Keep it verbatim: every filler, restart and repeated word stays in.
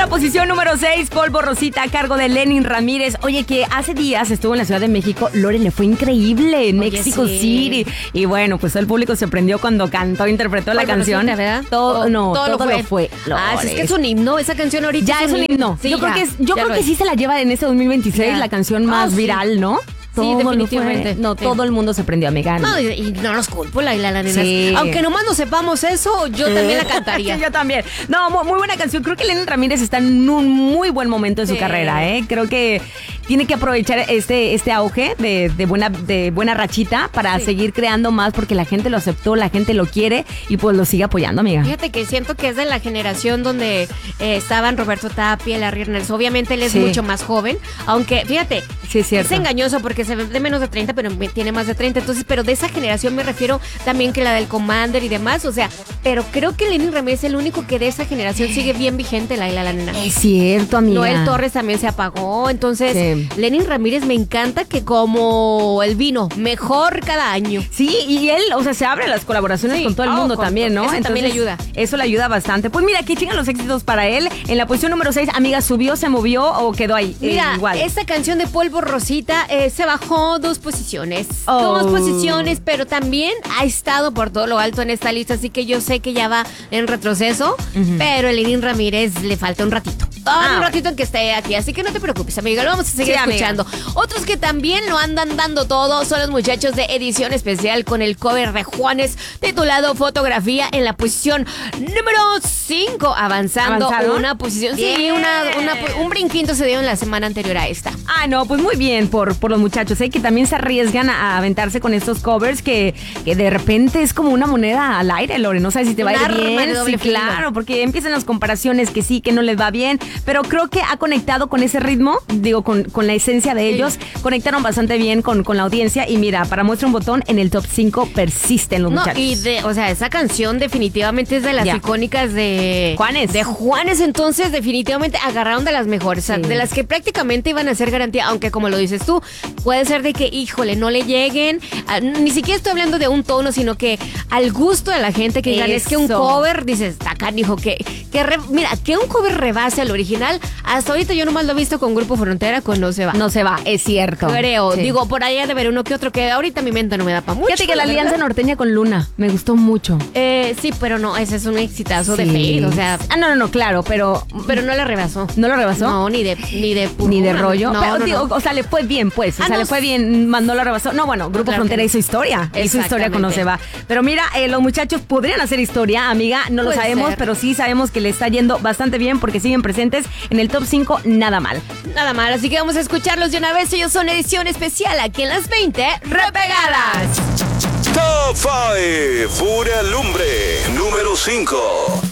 la posición número seis, Polvo Rosita, a cargo de Lenin Ramírez. Oye, que hace días estuvo en la Ciudad de México. Lore, le fue increíble en Oye, México sí. City. Y bueno, pues todo el público se prendió cuando cantó, interpretó la Polvo canción. Rosita, ¿verdad? Todo, O- no, todo, todo lo lo fue. Ah, Lore. es que es un himno. Esa canción ahorita Ya es un himno. Sí, yo creo ya, que, es- yo ya creo lo que es. sí se la lleva en este dos mil veintiséis, Ya. la canción más Oh, sí. viral, ¿no? Todo lo definitivamente. fue. No, Sí. todo el mundo se prendió, amiga. No, y, y no los culpo, la, la, la nena. Sí. Aunque nomás no sepamos eso, yo también la cantaría. Sí, yo también. No, muy, muy buena canción. Creo que Lenin Ramírez está en un muy buen momento de su Sí. carrera, ¿eh? Creo que tiene que aprovechar este, este auge de, de, buena, de buena rachita para Sí. seguir creando más porque la gente lo aceptó, la gente lo quiere y pues lo sigue apoyando, amiga. Fíjate que siento que es de la generación donde eh, estaban Roberto Tapia, Larry Hernández. Obviamente él es Sí. mucho más joven, aunque fíjate, Sí, es cierto. es engañoso porque se ve de menos de treinta, pero tiene más de treinta. Entonces, pero de esa generación me refiero también que la del Commander y demás. O sea, pero creo que Lenin Ramírez es el único que de esa generación sigue bien vigente, la la, la nena. Es cierto, amiga. Noel Torres también se apagó. Entonces, Sí. Lenin Ramírez me encanta que como el vino, mejor cada año. Sí, y él, o sea, se abre las colaboraciones Sí. con todo el Oh, mundo con- también, ¿no? eso también le ayuda. Eso le ayuda bastante. Pues mira, que chingan los éxitos para él. En la posición número seis, amiga, ¿subió, se movió o quedó ahí? Eh, Mira, igual. esta canción de Polvo Rosita eh, se bajó dos posiciones. Oh. Dos posiciones, pero también ha estado por todo lo alto en esta lista, así que yo sé que ya va en retroceso, pero el Lenin Ramírez le falta un ratito. Ah, un ratito en que esté aquí, así que no te preocupes, amiga, lo vamos a seguir Sí, amiga. escuchando. Otros que también lo andan dando todo son los muchachos de Edición Especial con el cover de Juanes titulado Fotografía en la posición número cinco, avanzando ¿Avanzaron? una posición. Sí, Bien. una, una- un brinquito se dio en la semana anterior a esta. Ah, no, pues muy bien por, por los muchachos, ¿eh? Que también se arriesgan a, a aventarse con estos covers que, que de repente es como una moneda al aire, Lore. No sabes si te va Un a ir arma de bien. doble Sí, filo. claro, porque empiezan las comparaciones que sí, que no les va bien. Pero creo que ha conectado con ese ritmo, digo, con, con la esencia de ellos. Conectaron bastante bien con, con la audiencia. Y mira, para muestra un botón, en el top cinco persisten los No, muchachos. y de, o sea, esa canción definitivamente es de las Ya. icónicas de Juanes. De Juanes, entonces definitivamente agarraron de las mejores, o sea, Sí. de las que prácticamente iban a ser garantía, aunque como lo dices tú, puede ser de que, híjole, no le lleguen, a- ni siquiera estoy hablando de un tono, sino que al gusto de la gente que digan, es que un Eso. cover, dices, está canijo, que, que re- mira, que un cover rebase al original, hasta ahorita yo nomás lo he visto con Grupo Frontera, con No Se Va. No se va, es cierto. Creo, Sí. digo, por ahí ha de ver uno que otro que ahorita mi mente no me da para mucho. Fíjate que la ¿verdad? alianza norteña con Luna me gustó mucho. Eh, sí, pero no, ese es un exitazo de Sí. Fade, o sea, Ah, no, no, no, claro, pero. pero no le rebasó. ¿No lo rebasó? No, ni de ni de Ni de puro- rollo. No, Pero, no, digo, no. o sea, le fue bien, pues. O Ah, sea, no, le fue sí. bien, mandó la rebasó. No, bueno, Grupo claro Frontera que hizo historia. Hizo historia con No Se Va. Pero mira, eh, los muchachos podrían hacer historia, amiga. No lo Puede sabemos, ser. pero sí sabemos que le está yendo bastante bien porque siguen presentes en el top cinco, nada mal. Nada mal, así que vamos a escucharlos de una vez. Ellos son edición especial aquí en las veinte Repegadas. Top cinco, pura lumbre, número cinco.